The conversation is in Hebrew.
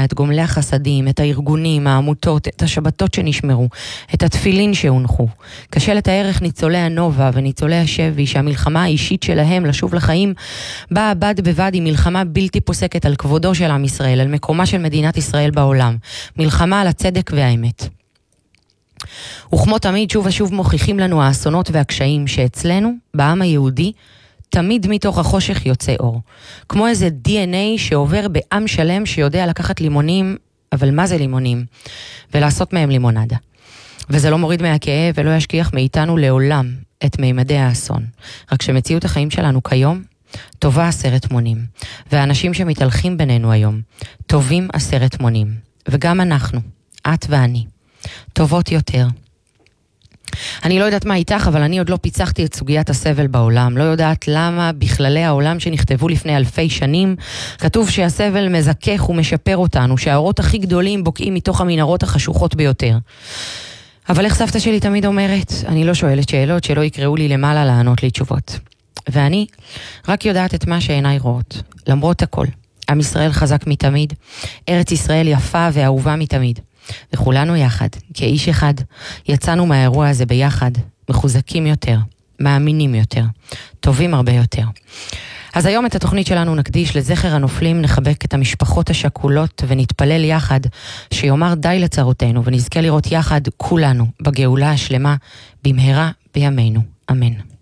את גומלי החסדים, את הארגונים, העמותות, את השבתות שנשמרו, את התפילין שהונחו. קשה לתאר איך ניצולי הנובה וניצולי השבי, שהמלחמה האישית שלהם לשוב לחיים, באה בד בבד עם מלחמה בלתי פוסקת על כבודו של עם ישראל, על מקומה של מדינת ישראל בעולם. מלחמה על הצדק והאמת. וכמו תמיד שוב ושוב מוכיחים לנו האסונות והקשיים שאצלנו, בעם היהודי, תמיד מתוך החושך יוצא אור. כמו איזה DNA שעובר בעם שלם שיודע לקחת לימונים, אבל מה זה לימונים? ולעשות מהם לימונדה. וזה לא מוריד מהכאב ולא ישכיח מאיתנו לעולם את מימדי האסון. רק שמציאות החיים שלנו כיום טובה 10 מונים. והאנשים שמתהלכים בינינו היום טובים 10 מונים. וגם אנחנו, את ואני, טובות יותר. אני לא יודעת מה איתך, אבל אני עוד לא פיצחתי את סוגיית הסבל בעולם. לא יודעת למה בכללי העולם שנכתבו לפני אלפי שנים, כתוב שהסבל מזכך ומשפר אותנו, שהאורות הכי גדולים בוקעים מתוך המנהרות החשוכות ביותר. אבל איך סבתא שלי תמיד אומרת, אני לא שואלת שאלות שלא יקראו לי למעלה לענות לי תשובות. ואני רק יודעת את מה שעיניי רואות, למרות הכל. עם ישראל חזק מתמיד, ארץ ישראל יפה ואהובה מתמיד. וכולנו יחד, כאיש אחד, יצאנו מהאירוע הזה ביחד, מחוזקים יותר, מאמינים יותר, טובים הרבה יותר. אז היום את התוכנית שלנו נקדיש לזכר הנופלים, נחבק את המשפחות השכולות ונתפלל יחד שיאמר די לצרותינו ונזכה לראות יחד כולנו בגאולה השלמה במהרה בימינו. אמן.